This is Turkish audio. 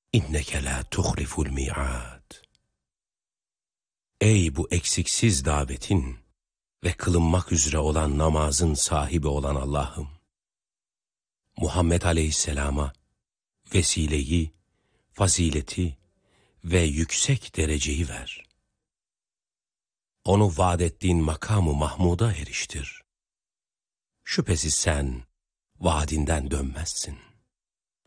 İnneke la tuhliful mi'ad. Ey bu eksiksiz davetin ve kılınmak üzere olan namazın sahibi olan Allah'ım! Muhammed Aleyhisselam'a vesileyi, fazileti ve yüksek dereceyi ver. Onu vaad ettiğin makamı Mahmud'a eriştir. Şüphesiz sen vaadinden dönmezsin.